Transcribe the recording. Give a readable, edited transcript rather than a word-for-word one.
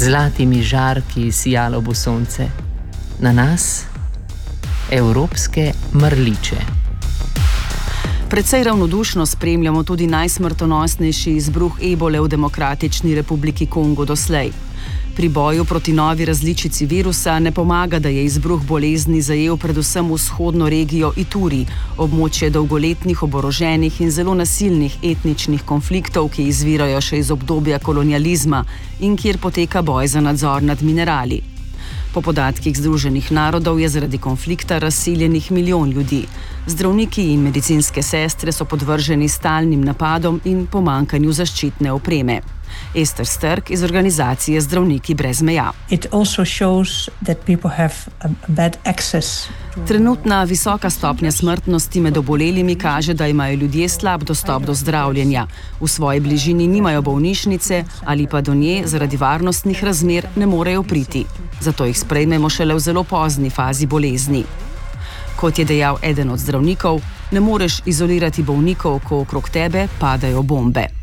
zlatimi žarki sijalo bo sonce. Na nas evropske mrliče. Precej ravnodušno spremljamo tudi najsmrtonosnejši izbruh ebole v Demokratični republiki Kongo doslej. Pri boju proti novi različici virusa ne pomaga, da je izbruh bolezni zajel predvsem vzhodno regijo Ituri, območje dolgoletnih oboroženih in zelo nasilnih etničnih konfliktov, ki izvirajo še iz obdobja kolonializma in kjer poteka boj za nadzor nad minerali. Po podatkih Združenih narodov je zaradi konflikta razseljenih 1 milijon ljudi. Zdravniki in medicinske sestre so podvrženi stalnim napadom in pomanjkanju zaščitne opreme. Ester Strk iz organizacije Zdravniki brez meja. Trenutna visoka stopnja smrtnosti med obolelimi kaže, da imajo ljudje slab dostop do zdravljenja. V svoji bližini nimajo bolnišnice ali pa do nje zaradi varnostnih razmer ne morejo priti. Zato jih sprejmemo šele v zelo pozni fazi bolezni. Kot je dejal eden od zdravnikov, ne moreš izolirati bolnikov, ko okrog tebe padajo bombe.